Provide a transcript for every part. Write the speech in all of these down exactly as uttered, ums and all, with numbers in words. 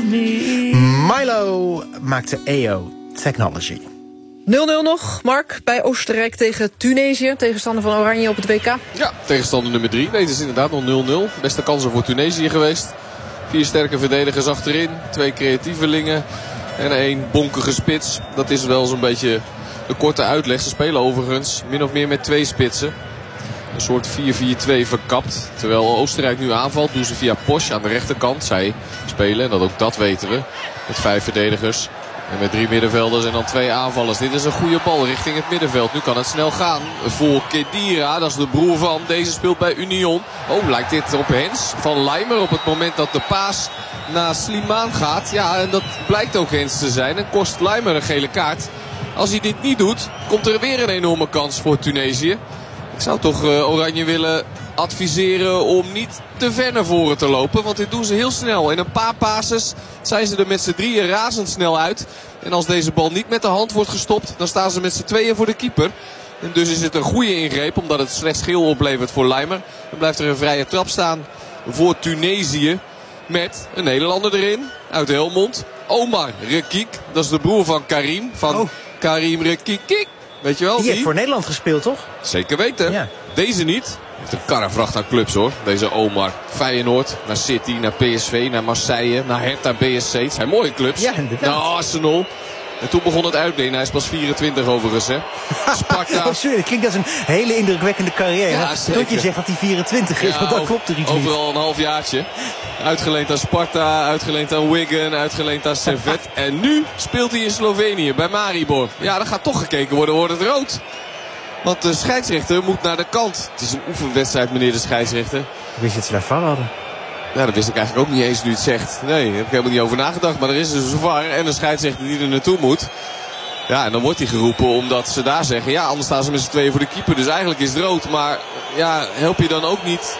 me. Milo maakte A O Technology. nul nul nog, Mark, bij Oostenrijk tegen Tunesië. Tegenstander van Oranje op het W K. Ja, tegenstander nummer drie. Nee, het is inderdaad nog nul nul. Beste kansen voor Tunesië geweest. Vier sterke verdedigers achterin. Twee creatievelingen. En één bonkige spits. Dat is wel zo'n beetje de korte uitleg. Ze spelen overigens min of meer met twee spitsen. Een soort vier vier twee verkapt. Terwijl Oostenrijk nu aanvalt, doen ze via Posch aan de rechterkant. Zij spelen, en dat ook dat weten we, met vijf verdedigers. En met drie middenvelders en dan twee aanvallers. Dit is een goede bal richting het middenveld. Nu kan het snel gaan voor Khedira. Dat is de broer van. Deze speelt bij Union. Oh, lijkt dit op Hens van Leimer. Op het moment dat de paas naar Slimane gaat. Ja, en dat blijkt ook Hens te zijn. En kost Leimer een gele kaart. Als hij dit niet doet, komt er weer een enorme kans voor Tunesië. Ik zou toch uh, Oranje willen adviseren om niet te ver naar voren te lopen. Want dit doen ze heel snel. In een paar passes zijn ze er met z'n drieën razendsnel uit. En als deze bal niet met de hand wordt gestopt, dan staan ze met z'n tweeën voor de keeper. En dus is het een goede ingreep, omdat het slechts geel oplevert voor Leimer. Dan blijft er een vrije trap staan voor Tunesië. Met een Nederlander erin, uit Helmond. Omar Rekik, dat is de broer van Karim. Van oh. Karim Rekik. Weet je wel? Die die heeft voor Nederland gespeeld, toch? Zeker weten. Ja. Deze niet. Heeft een karrevracht aan clubs, hoor. Deze Omar. Feyenoord, naar City, naar P S V, naar Marseille, naar Hertha B S C. Het zijn mooie clubs. Ja, inderdaad. Naar Arsenal. En toen begon het uitdelen. Hij is pas vierentwintig overigens, hè. Sparta. Oh, sorry, dat klinkt als een hele indrukwekkende carrière. Ja, tot je zegt dat hij vierentwintig is, Ja, want dat over, klopt er iets overal niet. een halfjaartje. Uitgeleend aan Sparta, uitgeleend aan Wigan, uitgeleend aan Servette. En nu speelt hij in Slovenië, bij Maribor. Ja, dan gaat toch gekeken worden, wordt het rood. Want de scheidsrechter moet naar de kant. Het is een oefenwedstrijd, meneer de scheidsrechter. Wist je dat ze daar V A R hadden? Ja, dat wist ik eigenlijk ook niet eens nu het zegt. Nee, daar heb ik helemaal niet over nagedacht. Maar er is dus een V A R en een scheidsrechter die er naartoe moet. Ja, en dan wordt hij geroepen omdat ze daar zeggen... ja, anders staan ze met z'n tweeën voor de keeper. Dus eigenlijk is het rood. Maar ja, help je dan ook niet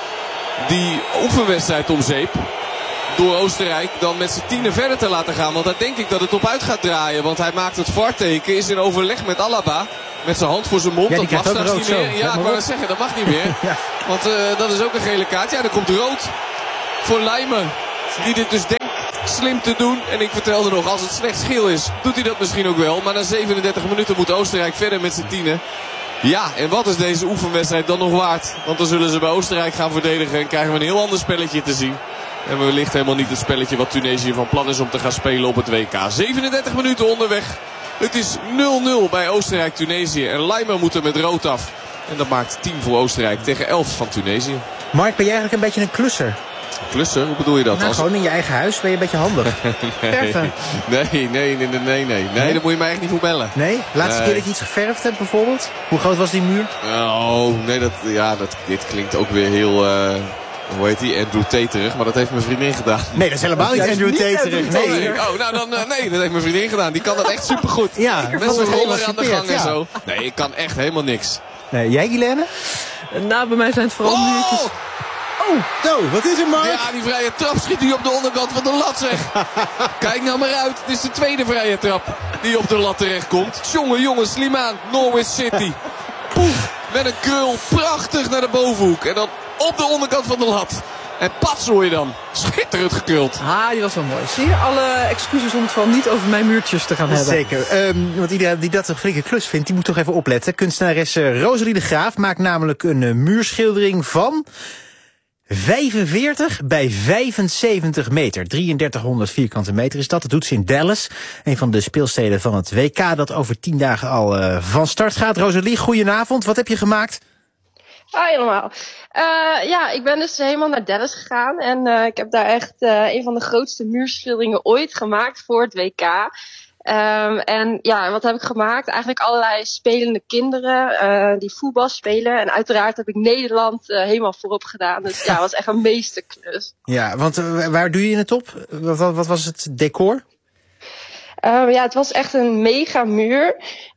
die oefenwedstrijd om zeep... door Oostenrijk dan met z'n tienen verder te laten gaan. Want daar denk ik dat het op uit gaat draaien. Want hij maakt het V A R-teken, is in overleg met Alaba... met zijn hand voor zijn mond. Ja, dat mag straks niet meer. Zo. Ja, ik wou het zeggen, dat mag niet meer. Ja. Want uh, dat is ook een gele kaart. Ja, dan komt rood voor Leimer. Die dit dus denkt slim te doen. En ik vertelde nog, als het slechts geel is, doet hij dat misschien ook wel. Maar na zevenendertig minuten moet Oostenrijk verder met z'n tienen. Ja, en wat is deze oefenwedstrijd dan nog waard? Want dan zullen ze bij Oostenrijk gaan verdedigen en krijgen we een heel ander spelletje te zien. En wellicht helemaal niet het spelletje wat Tunesië van plan is om te gaan spelen op het W K. zevenendertig minuten onderweg. Het is nul nul bij Oostenrijk-Tunesië. En Leimer moet er met rood af. En dat maakt tien voor Oostenrijk tegen elf van Tunesië. Mark, ben jij eigenlijk een beetje een klusser? Klusser? Hoe bedoel je dat? Nou, Als... gewoon in je eigen huis ben je een beetje handig. nee, Verven. nee, nee, nee, nee, nee, nee. Nee, Nee? daar moet je mij echt niet voor bellen. Nee? Laatste Nee. keer dat je iets geverfd hebt bijvoorbeeld? Hoe groot was die muur? Oh, nee, dat, ja, dat, dit klinkt ook weer heel... Uh, hoe heet die? Andrew Taterig. Maar dat heeft mijn vriendin gedaan. Nee, dat is helemaal niet Andrew Taterig. Oh, Nee. nee. Oh, nou dan, uh, nee, dat heeft mijn vriendin gedaan. Die kan dat echt supergoed. Ja, Met zo'n roller aan de gang en ja. zo. Nee, ik kan echt helemaal niks. Nee, jij, Guilaine? Nou, bij mij zijn het vooral Oh! muurtjes. Oh, zo, wat is er, Mark? Ja, die vrije trap schiet hij op de onderkant van de lat, zeg. Kijk nou maar uit. Het is de tweede vrije trap die op de lat terechtkomt. Jongen, jongen, Slimane, Norwich City. Poef, met een curl prachtig naar de bovenhoek. En dan op de onderkant van de lat. En pats hoor je dan. Schitterend gekruld. Ah, die was wel mooi. Zie je, alle excuses om het vooral niet over mijn muurtjes te gaan hebben. Zeker, um, want iedereen die dat een flinke klus vindt, die moet toch even opletten. Kunstenares uh, Rosalie de Graaf maakt namelijk een uh, muurschildering van vijfenveertig bij vijfenzeventig meter. drieëndertighonderd vierkante meter is dat. Dat doet ze in Dallas, een van de speelsteden van het W K dat over tien dagen al uh, van start gaat. Rosalie, goedenavond. Wat heb je gemaakt? Hoi allemaal. Uh, ja, ik ben dus helemaal naar Dallas gegaan. En uh, ik heb daar echt uh, een van de grootste muurschilderingen ooit gemaakt voor het W K. Um, en ja, wat heb ik gemaakt? Eigenlijk allerlei spelende kinderen uh, die voetbal spelen. En uiteraard heb ik Nederland uh, helemaal voorop gedaan. Dus ja, het was echt een meesterklus. Ja, want uh, waar doe je het op? Wat, wat, wat was het decor? Um, ja, het was echt een mega muur.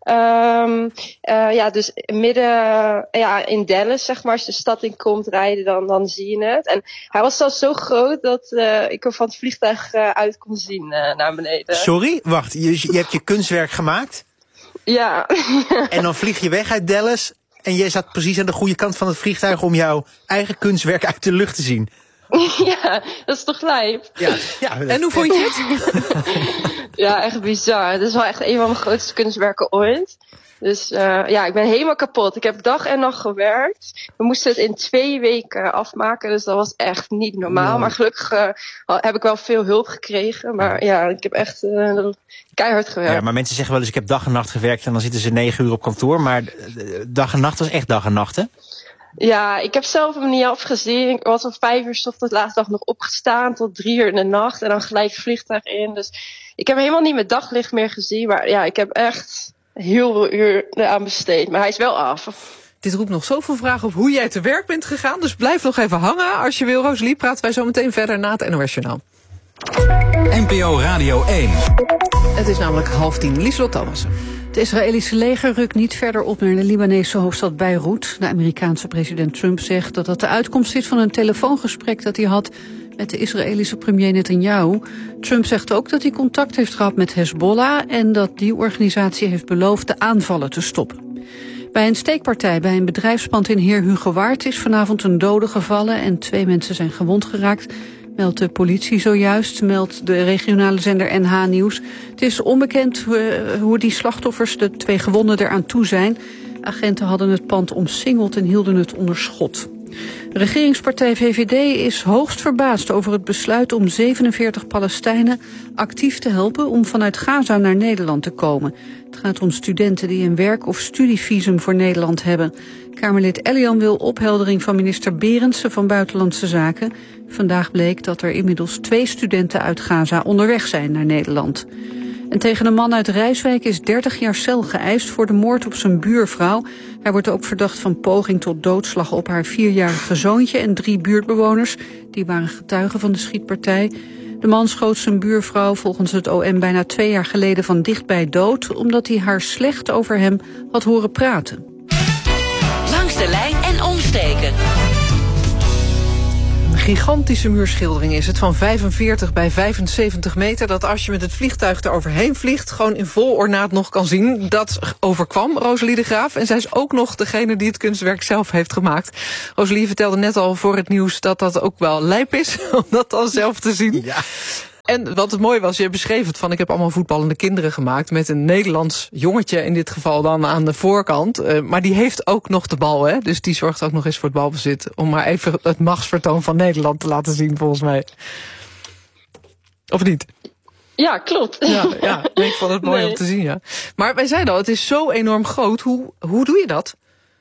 Um, uh, ja, dus midden uh, ja, in Dallas, zeg maar, als je de stad in komt rijden, dan, dan zie je het. En hij was zelfs zo groot dat uh, ik er van het vliegtuig uh, uit kon zien uh, naar beneden. Sorry, wacht, je, je hebt je kunstwerk gemaakt? Ja. En dan vlieg je weg uit Dallas en jij zat precies aan de goede kant van het vliegtuig om jouw eigen kunstwerk uit de lucht te zien. Ja, dat is toch lijp? Ja, ja, dat... En hoe vond je het? Ja, echt bizar. Het is wel echt een van mijn grootste kunstwerken ooit. Dus uh, ja, ik ben helemaal kapot. Ik heb dag en nacht gewerkt. We moesten het in twee weken afmaken, dus dat was echt niet normaal. Nee. Maar gelukkig uh, heb ik wel veel hulp gekregen. Maar ja, ik heb echt uh, keihard gewerkt. Ja, maar mensen zeggen wel eens, ik heb dag en nacht gewerkt en dan zitten ze negen uur op kantoor. Maar dag en nacht was echt dag en nacht, hè? Ja, ik heb zelf hem niet afgezien. Ik was om vijf uur 's ochtends laatste dag nog opgestaan tot drie uur in de nacht. En dan gelijk het vliegtuig in. Dus ik heb helemaal niet met daglicht meer gezien. Maar ja, ik heb echt heel veel uur eraan besteed. Maar hij is wel af. Dit roept nog zoveel vragen op hoe jij te werk bent gegaan. Dus blijf nog even hangen. Als je wil, Rosalie, praten wij zo meteen verder na het N O S Journaal. N P O Radio één. Het is namelijk half tien. Lieslot Thomassen. Het Israëlische leger rukt niet verder op naar de Libanese hoofdstad Beirut. De Amerikaanse president Trump zegt dat dat de uitkomst is van een telefoongesprek dat hij had met de Israëlische premier Netanyahu. Trump zegt ook dat hij contact heeft gehad met Hezbollah en dat die organisatie heeft beloofd de aanvallen te stoppen. Bij een steekpartij bij een bedrijfspand in Heerhugowaard is vanavond een dode gevallen en twee mensen zijn gewond geraakt. Meldt de politie zojuist, meldt de regionale zender N H Nieuws. Het is onbekend hoe, hoe die slachtoffers, de twee gewonden, eraan toe zijn. Agenten hadden het pand omsingeld en hielden het onder schot. De regeringspartij V V D is hoogst verbaasd over het besluit om zevenenveertig Palestijnen actief te helpen om vanuit Gaza naar Nederland te komen. Het gaat om studenten die een werk- of studievisum voor Nederland hebben. Kamerlid Elian wil opheldering van minister Berendsen van Buitenlandse Zaken. Vandaag bleek dat er inmiddels twee studenten uit Gaza onderweg zijn naar Nederland. En tegen een man uit Rijswijk is dertig jaar cel geëist voor de moord op zijn buurvrouw. Hij wordt ook verdacht van poging tot doodslag op haar vierjarige zoontje en drie buurtbewoners. Die waren getuigen van de schietpartij. De man schoot zijn buurvrouw volgens het O M bijna twee jaar geleden van dichtbij dood, omdat hij haar slecht over hem had horen praten. Langs de lijn en omsteken. Een gigantische muurschildering is het van vijfenveertig bij vijfenzeventig meter... dat als je met het vliegtuig eroverheen vliegt gewoon in vol ornaat nog kan zien. Dat overkwam Rosalie de Graaf. En zij is ook nog degene die het kunstwerk zelf heeft gemaakt. Rosalie vertelde net al voor het nieuws dat dat ook wel lijp is om dat dan zelf te zien. Ja. En wat het mooi was, je beschreef het van, ik heb allemaal voetballende kinderen gemaakt met een Nederlands jongetje, in dit geval dan aan de voorkant. Uh, maar die heeft ook nog de bal, hè? Dus die zorgt ook nog eens voor het balbezit. Om maar even het machtsvertoon van Nederland te laten zien, volgens mij. Of niet? Ja, klopt. Ja, ja, ik vond het mooi nee. om te zien, ja. Maar wij zeiden al, het is zo enorm groot. Hoe, hoe doe je dat?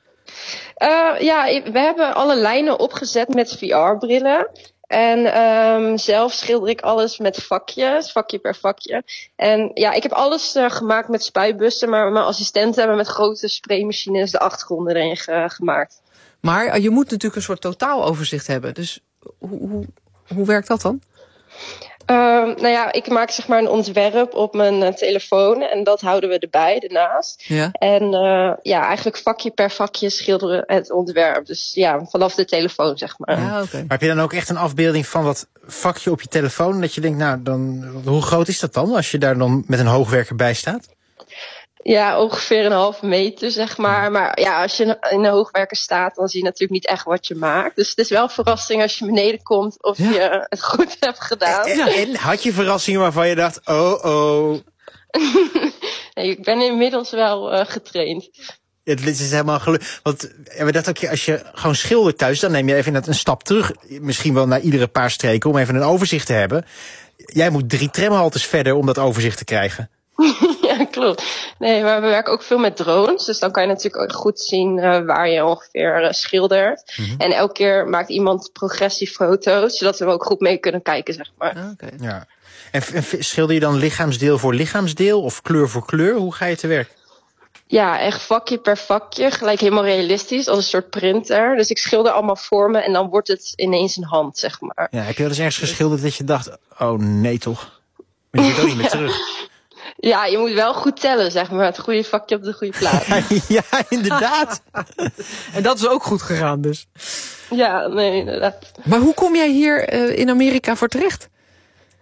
Uh, ja, we hebben alle lijnen opgezet met V R-brillen. En um, zelf schilder ik alles met vakjes, vakje per vakje. En ja, ik heb alles uh, gemaakt met spuitbussen, maar mijn assistenten hebben met grote spraymachines de achtergronden erin ge- gemaakt. Maar je moet natuurlijk een soort totaaloverzicht hebben. Dus hoe, hoe, hoe werkt dat dan? Uh, nou ja, ik maak zeg maar een ontwerp op mijn uh, telefoon en dat houden we erbij, ernaast. Ja. En uh, ja, eigenlijk vakje per vakje schilderen we het ontwerp. Dus ja, vanaf de telefoon zeg maar. Ja, okay. Maar heb je dan ook echt een afbeelding van dat vakje op je telefoon? Dat je denkt, nou, dan, hoe groot is dat dan als je daar dan met een hoogwerker bij staat? Ja, ongeveer een halve meter, zeg maar. Maar ja, als je in een hoogwerker staat, dan zie je natuurlijk niet echt wat je maakt. Dus het is wel een verrassing als je beneden komt of ja. je het goed hebt gedaan. En, en had je verrassingen waarvan je dacht, oh oh. Nee, ik ben inmiddels wel uh, getraind. Het is helemaal gelukkig. Want we dachten ook, als je gewoon schildert thuis, dan neem je even een stap terug. Misschien wel naar iedere paar streken om even een overzicht te hebben. Jij moet drie tramhaltes verder om dat overzicht te krijgen. Ja, klopt. Nee, maar we werken ook veel met drones. Dus dan kan je natuurlijk ook goed zien uh, waar je ongeveer uh, schildert. Mm-hmm. En elke keer maakt iemand progressiefoto's, zodat we ook goed mee kunnen kijken, zeg maar. Ah, okay. Ja. En, en schilder je dan lichaamsdeel voor lichaamsdeel of kleur voor kleur? Hoe ga je te werk? Ja, echt vakje per vakje. Gelijk helemaal realistisch, als een soort printer. Dus ik schilder allemaal vormen en dan wordt het ineens een hand, zeg maar. Ja, heb je wel eens ergens geschilderd dat je dacht, oh nee toch? Maar je zit ook niet meer terug. Ja, je moet wel goed tellen, zeg maar. Het goede vakje op de goede plaats. Ja, inderdaad. En dat is ook goed gegaan dus. Ja, nee, inderdaad. Maar hoe kom jij hier uh, in Amerika voor terecht?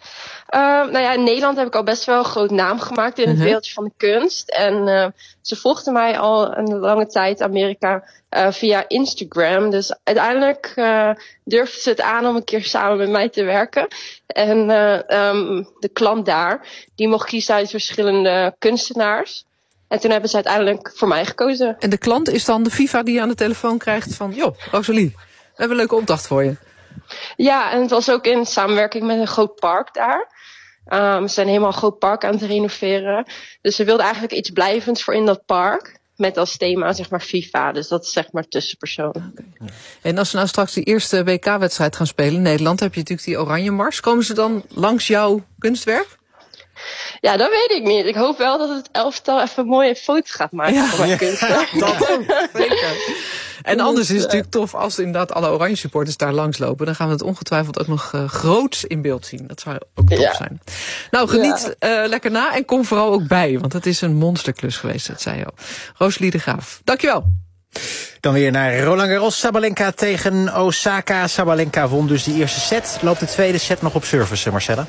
Uh, nou ja, in Nederland heb ik al best wel een groot naam gemaakt in het uh-huh. wereldje van de kunst. En uh, ze volgden mij al een lange tijd Amerika uh, via Instagram. Dus uiteindelijk uh, durfden ze het aan om een keer samen met mij te werken. En uh, um, de klant daar, die mocht kiezen uit verschillende kunstenaars. En toen hebben ze uiteindelijk voor mij gekozen. En de klant is dan de FIFA die je aan de telefoon krijgt van... joh, Rosalie, we hebben een leuke opdracht voor je. Ja, en het was ook in samenwerking met een groot park daar. Um, ze zijn helemaal een groot park aan het renoveren. Dus ze wilden eigenlijk iets blijvends voor in dat park. Met als thema zeg maar FIFA. Dus dat is zeg maar tussenpersoon. Okay. En als ze nou straks die eerste W K-wedstrijd gaan spelen in Nederland... heb je natuurlijk die oranje mars. Komen ze dan langs jouw kunstwerk? Ja, dat weet ik niet. Ik hoop wel dat het elftal even een mooie foto gaat maken ja. van mijn kunstwerk. Ja, dat ook. Zeker. En anders is het natuurlijk tof als inderdaad alle oranje supporters daar langslopen. Dan gaan we het ongetwijfeld ook nog uh, groots in beeld zien. Dat zou ook tof ja. zijn. Nou, geniet ja. uh, lekker na en kom vooral ook bij. Want het is een monsterklus geweest, dat zei je al. Rosalie de Graaf, dankjewel. Dan weer naar Roland Garros. Sabalenka tegen Osaka. Sabalenka won dus die eerste set. Loopt de tweede set nog op service, Marcella?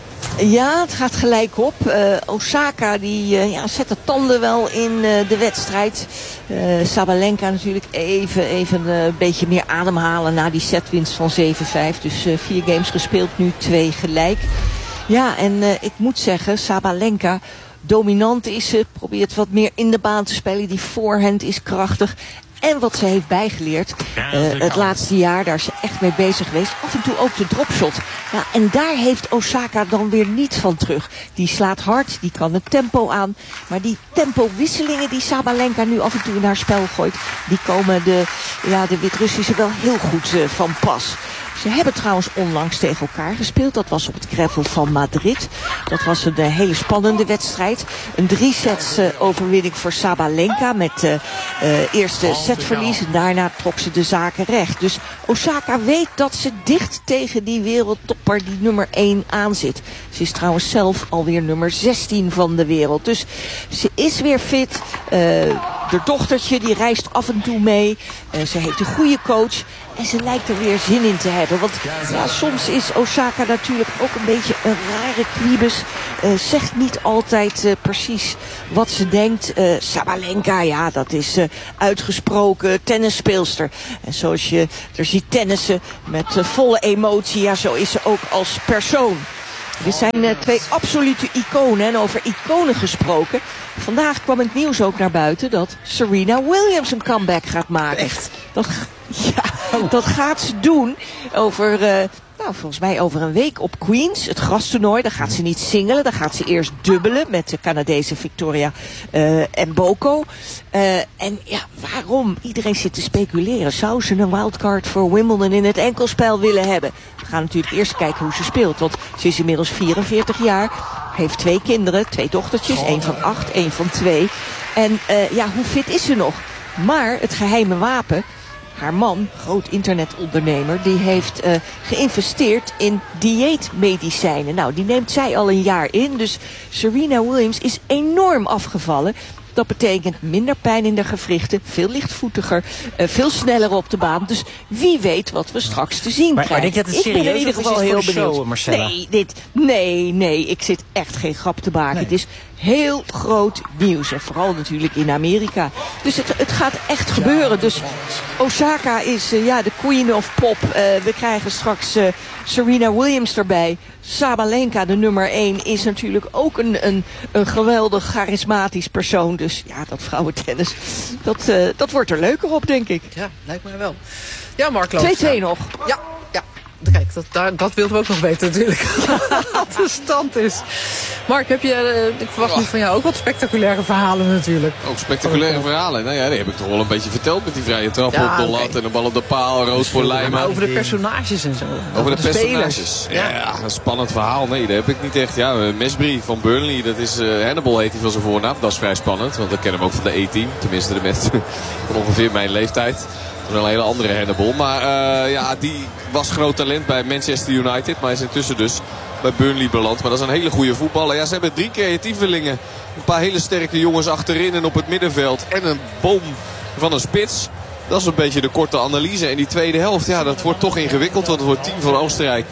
Ja, het gaat gelijk op. Uh, Osaka die uh, ja, zet de tanden wel in uh, de wedstrijd. Uh, Sabalenka natuurlijk even, even uh, een beetje meer ademhalen na die setwinst van zeven vijf. Dus uh, vier games gespeeld, nu twee gelijk. Ja, en uh, ik moet zeggen, Sabalenka... dominant is ze, probeert wat meer in de baan te spelen. Die voorhand is krachtig. En wat ze heeft bijgeleerd, uh, het laatste jaar, daar is ze echt mee bezig geweest. Af en toe ook de dropshot. Ja, en daar heeft Osaka dan weer niets van terug. Die slaat hard, die kan het tempo aan. Maar die tempowisselingen die Sabalenka nu af en toe in haar spel gooit... die komen de, ja, de Wit-Russische wel heel goed uh, van pas. Ze hebben trouwens onlangs tegen elkaar gespeeld. Dat was op het gravel van Madrid. Dat was een uh, hele spannende wedstrijd. Een drie sets uh, overwinning voor Sabalenka met uh, uh, eerste setverlies. En daarna trok ze de zaken recht. Dus Osaka weet dat ze dicht tegen die wereldtopper die nummer één aan zit. Ze is trouwens zelf alweer nummer zestien van de wereld. Dus ze is weer fit. Uh, de dochtertje die reist af en toe mee. Uh, ze heeft een goede coach. En ze lijkt er weer zin in te hebben. Want ja, soms is Osaka natuurlijk ook een beetje een rare kwiebus. Uh, zegt niet altijd uh, precies wat ze denkt. Uh, Sabalenka, ja, dat is uh, uitgesproken tennisspeelster. En zoals je er ziet tennissen met uh, volle emotie. Ja, zo is ze ook als persoon. Dit zijn uh, twee absolute iconen. En over iconen gesproken. Vandaag kwam het nieuws ook naar buiten dat Serena Williams een comeback gaat maken. Echt? Dat, ja, dat gaat ze doen over, uh, nou, volgens mij over een week op Queens, het grastoernooi. Dan gaat ze niet singelen, dan gaat ze eerst dubbelen met de Canadese Victoria uh, Mboko. Uh, en ja, waarom? Iedereen zit te speculeren. Zou ze een wildcard voor Wimbledon in het enkelspel willen hebben? We gaan natuurlijk eerst kijken hoe ze speelt, want ze is inmiddels vierenveertig jaar. Heeft twee kinderen, twee dochtertjes, één van acht, één van twee. En uh, ja, hoe fit is ze nog? Maar het geheime wapen, haar man, groot internetondernemer, die heeft uh, geïnvesteerd in dieetmedicijnen. Nou, die neemt zij al een jaar in. Dus Serena Williams is enorm afgevallen. Dat betekent minder pijn in de gewrichten, veel lichtvoetiger, uh, veel sneller op de baan. Dus wie weet wat we straks te zien maar, krijgen. Maar denk je dat het serieus ik ben in ieder geval heel benieuwd. Show, Marcella? Nee, dit, nee, nee, ik zit echt geen grap te maken. Nee. Het is heel groot nieuws. En vooral natuurlijk in Amerika. Dus het, het gaat echt gebeuren. Dus Osaka is uh, ja, de queen of pop. Uh, we krijgen straks uh, Serena Williams erbij. Sabalenka, de nummer één, is natuurlijk ook een, een, een geweldig charismatisch persoon. Dus ja, dat vrouwentennis, dat, uh, dat wordt er leuker op, denk ik. Ja, lijkt mij wel. Ja, Mark Loos. twee twee nog. Ja, ja. Kijk, dat, daar, dat wilden we ook nog weten natuurlijk. Wat de stand is. Mark, heb je, uh, ik verwacht nu van jou ook wat spectaculaire verhalen natuurlijk. Ook spectaculaire oh, verhalen. Nou ja, die heb ik toch wel een beetje verteld met die vrije trap ja, op de lat. Okay. En de bal op de paal, rood voor Lijma. Over de personages en zo. Over, over de, de personages. Ja. ja, een spannend verhaal. Nee, dat heb ik niet echt. Ja, Mesbury van Burnley, dat is uh, Hannibal heet hij van zijn voornaam. Dat is vrij spannend, want ik ken hem ook van de E-team. Tenminste, de mensen van ongeveer mijn leeftijd. Een hele andere Hannibal. Maar uh, ja, die was groot talent bij Manchester United. Maar is intussen dus bij Burnley beland. Maar dat is een hele goede voetballer. Ja, ze hebben drie creatievelingen. Een paar hele sterke jongens achterin en op het middenveld. En een boom van een spits. Dat is een beetje de korte analyse. En die tweede helft, ja, dat wordt toch ingewikkeld. Want het wordt tien van Oostenrijk.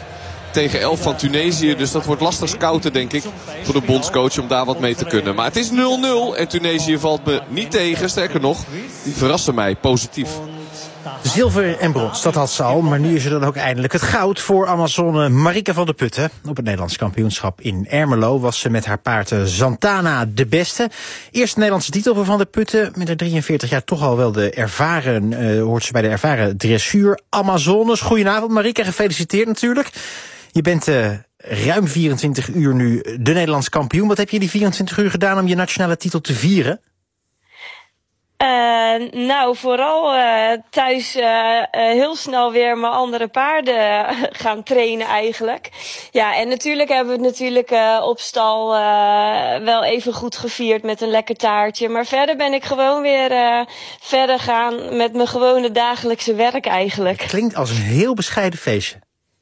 tegen elf van Tunesië. Dus dat wordt lastig scouten, denk ik, voor de bondscoach om daar wat mee te kunnen. Maar het is nul nul en Tunesië valt me niet tegen. Sterker nog, die verrassen mij positief. Zilver en brons, dat had ze al. Maar nu is er dan ook eindelijk het goud voor Amazone Marieke van der Putten. Op het Nederlands kampioenschap in Ermelo was ze met haar paard Santana de beste. Eerste Nederlandse titel voor Van der Putten. Met haar drieënveertig jaar toch al wel de ervaren, uh, hoort ze bij de ervaren dressuur Amazones. Goedenavond Marieke, gefeliciteerd natuurlijk. Je bent uh, ruim vierentwintig uur nu de Nederlands kampioen. Wat heb je in die vierentwintig uur gedaan om je nationale titel te vieren? Uh, nou, vooral uh, thuis uh, uh, heel snel weer mijn andere paarden gaan trainen eigenlijk. Ja, en natuurlijk hebben we het natuurlijk uh, op stal uh, wel even goed gevierd met een lekker taartje. Maar verder ben ik gewoon weer uh, verder gaan met mijn gewone dagelijkse werk eigenlijk. Het klinkt als een heel bescheiden feestje.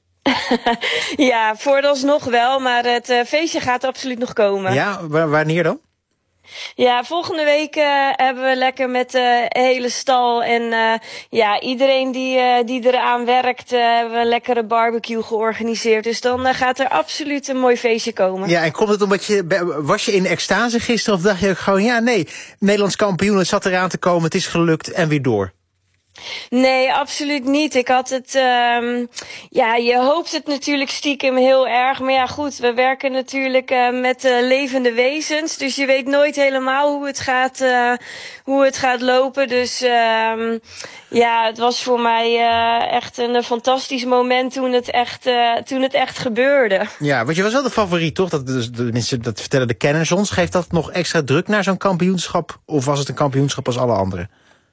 Ja, vooralsnog wel, maar het uh, feestje gaat absoluut nog komen. Ja, w- wanneer dan? Ja, volgende week uh, hebben we lekker met de uh, hele stal en uh, ja, iedereen die, uh, die eraan werkt, uh, hebben we een lekkere barbecue georganiseerd. Dus dan uh, gaat er absoluut een mooi feestje komen. Ja, en komt het omdat je, was je in extase gisteren of dacht je ook gewoon, ja nee, Nederlands kampioen, het zat eraan te komen, het is gelukt en weer door? Nee, absoluut niet. Ik had het, um, ja, je hoopt het natuurlijk stiekem heel erg. Maar ja, goed, we werken natuurlijk uh, met uh, levende wezens. Dus je weet nooit helemaal hoe het gaat, uh, hoe het gaat lopen. Dus um, ja, het was voor mij uh, echt een, een fantastisch moment toen het echt, uh, toen het echt gebeurde. Ja, want je was wel de favoriet, toch? Dat, dus, tenminste, dat vertellen de kenners ons. Geeft dat nog extra druk naar zo'n kampioenschap? Of was het een kampioenschap als alle anderen?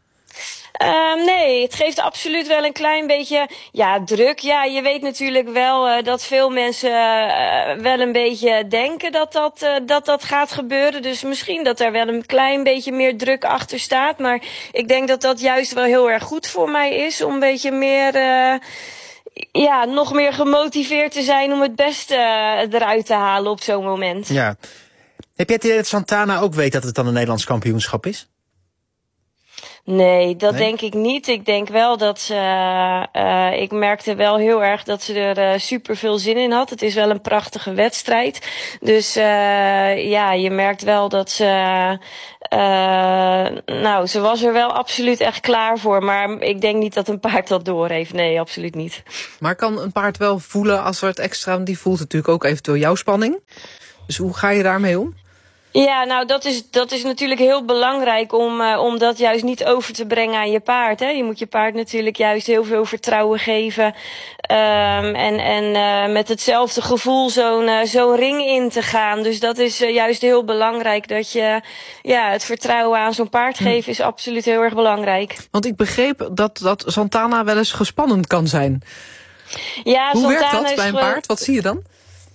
Uh, nee, het geeft absoluut wel een klein beetje ja, druk. Ja, je weet natuurlijk wel uh, dat veel mensen uh, wel een beetje denken dat dat, uh, dat dat gaat gebeuren. Dus misschien dat er wel een klein beetje meer druk achter staat. Maar ik denk dat dat juist wel heel erg goed voor mij is. Om een beetje meer, uh, ja, nog meer gemotiveerd te zijn om het beste uh, eruit te halen op zo'n moment. Ja. Heb jij het idee dat Santana ook weet dat het dan een Nederlands kampioenschap is? Nee, dat nee? denk ik niet. Ik denk wel dat ze, uh, ik merkte wel heel erg dat ze er uh, super veel zin in had. Het is wel een prachtige wedstrijd. Dus uh, ja, je merkt wel dat ze, uh, nou, ze was er wel absoluut echt klaar voor. Maar ik denk niet dat een paard dat door heeft. Nee, absoluut niet. Maar kan een paard wel voelen als er het extra, die voelt natuurlijk ook eventueel jouw spanning. Dus hoe ga je daarmee om? Ja, nou dat is, dat is natuurlijk heel belangrijk om, uh, om dat juist niet over te brengen aan je paard. Hè. Je moet je paard natuurlijk juist heel veel vertrouwen geven. Um, en en uh, met hetzelfde gevoel zo'n, uh, zo'n ring in te gaan. Dus dat is uh, juist heel belangrijk. Dat je ja, het vertrouwen aan zo'n paard geven is absoluut heel erg belangrijk. Want ik begreep dat, dat Santana wel eens gespannen kan zijn. Ja, hoe Santana werkt dat bij een paard? Wat zie je dan?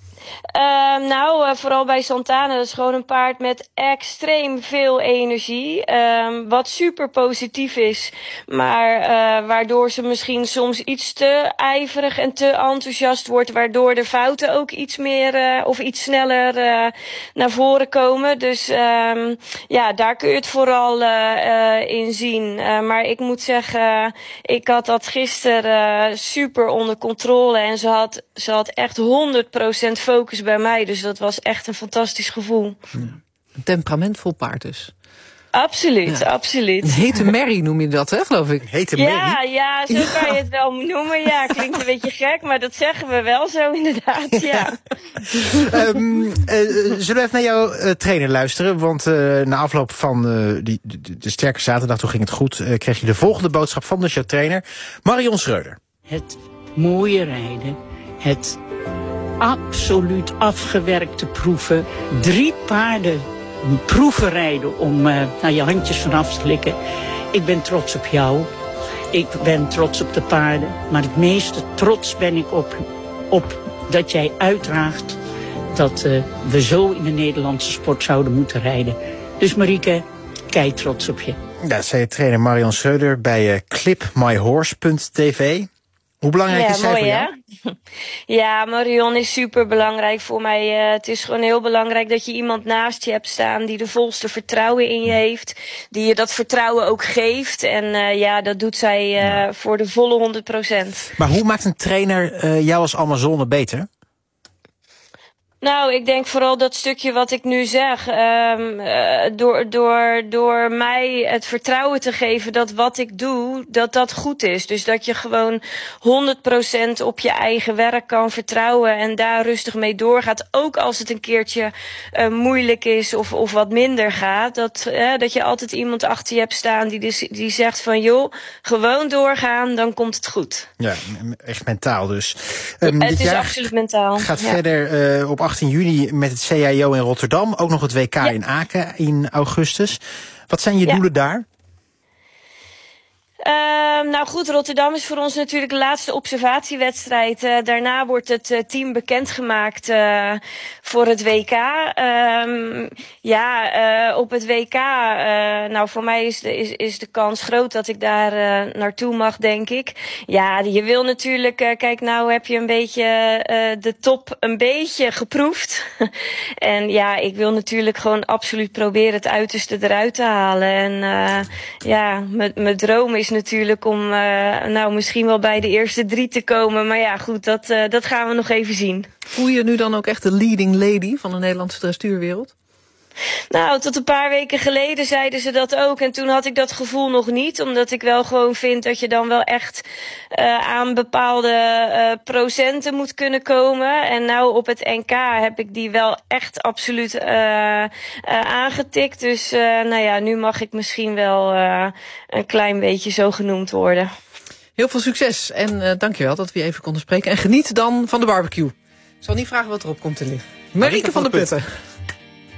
Uh, nou, uh, vooral bij Santana, dat is gewoon een paard met extreem veel energie. Um, wat super positief is, maar uh, waardoor ze misschien soms iets te ijverig en te enthousiast wordt. Waardoor de fouten ook iets meer uh, of iets sneller uh, naar voren komen. Dus um, ja, daar kun je het vooral uh, uh, in zien. Uh, maar ik moet zeggen, ik had dat gisteren uh, super onder controle. En ze had, ze had echt honderd procent focus bij mij, dus dat was echt een fantastisch gevoel. Ja. Een temperamentvol paard dus. Absoluut, ja. absoluut. Een hete merrie noem je dat, hè, geloof ik? Hete ja, merrie? ja, zo ja. kan je het wel noemen. Ja, klinkt een beetje gek, maar dat zeggen we wel zo inderdaad, ja. um, uh, zullen we even naar jouw uh, trainer luisteren? Want uh, na afloop van uh, die, de, de sterke zaterdag, toen ging het goed, uh, kreeg je de volgende boodschap van de showtrainer, Marion Schreuder. Het mooie rijden, het absoluut afgewerkte proeven. Drie paarden proeven rijden om uh, naar je handjes vanaf te likken. Ik ben trots op jou. Ik ben trots op de paarden. Maar het meeste trots ben ik op, op dat jij uitdraagt dat uh, we zo in de Nederlandse sport zouden moeten rijden. Dus Marieke, kei trots op je. Ja, dat zei trainer Marion Schreuder bij uh, clip my horse punt t v. Hoe belangrijk ja, is zij mooi, voor hè? jou? Ja, Marion is super belangrijk voor mij. Uh, het is gewoon heel belangrijk dat je iemand naast je hebt staan die de volste vertrouwen in je heeft. Die je dat vertrouwen ook geeft. En uh, ja, dat doet zij uh, ja. voor de volle honderd procent. Maar hoe maakt een trainer uh, jou als Amazone beter? Nou, ik denk vooral dat stukje wat ik nu zeg. Um, uh, door, door, door mij het vertrouwen te geven dat wat ik doe, dat dat goed is. Dus dat je gewoon honderd procent op je eigen werk kan vertrouwen en daar rustig mee doorgaat. Ook als het een keertje uh, moeilijk is of, of wat minder gaat. Dat, uh, dat je altijd iemand achter je hebt staan die, dus, die zegt van joh, gewoon doorgaan, dan komt het goed. Ja, echt mentaal dus. Um, het is absoluut mentaal. Gaat ja. verder uh, op achttien juni met het C I O in Rotterdam. Ook nog het W K ja. in Aken in augustus. Wat zijn je ja. doelen daar? Uh, nou goed, Rotterdam is voor ons natuurlijk de laatste observatiewedstrijd. Uh, daarna wordt het uh, team bekendgemaakt uh, voor het W K. Um, ja, uh, op het W K, uh, nou voor mij is de, is, is de kans groot dat ik daar uh, naartoe mag, denk ik. Ja, je wil natuurlijk, uh, kijk nou heb je een beetje uh, de top een beetje geproefd. En ja, ik wil natuurlijk gewoon absoluut proberen het uiterste eruit te halen. En uh, ja, mijn droom is natuurlijk om uh, nou misschien wel bij de eerste drie te komen. Maar ja, goed, dat, uh, dat gaan we nog even zien. Voel je nu dan ook echt de leading lady van de Nederlandse dressuurwereld? Nou, tot een paar weken geleden zeiden ze dat ook. En toen had ik dat gevoel nog niet. Omdat ik wel gewoon vind dat je dan wel echt uh, aan bepaalde uh, procenten moet kunnen komen. En nou op het N K heb ik die wel echt absoluut uh, uh, aangetikt. Dus uh, nou ja, nu mag ik misschien wel uh, een klein beetje zo genoemd worden. Heel veel succes en uh, dankjewel dat we je even konden spreken. En geniet dan van de barbecue. Ik zal niet vragen wat erop komt te liggen. Marieke van der Putten.